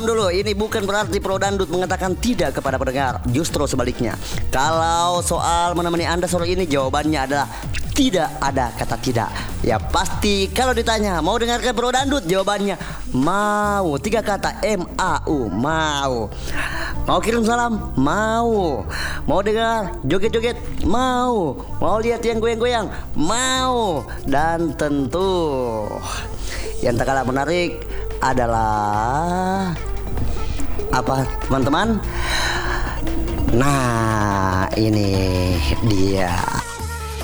Dulu, ini bukan berarti Pro Dangdut mengatakan tidak kepada pendengar. Justru sebaliknya. Kalau soal menemani Anda sore ini, jawabannya adalah tidak ada kata tidak. Ya pasti kalau ditanya mau dengarkan Pro Dangdut, jawabannya mau. 3 kata, M-A-U, mau. Mau kirim salam, mau. Mau dengar joget-joget, mau. Mau lihat yang goyang-goyang, mau. Dan tentu yang tak kalah menarik adalah apa teman-teman? Nah, ini dia.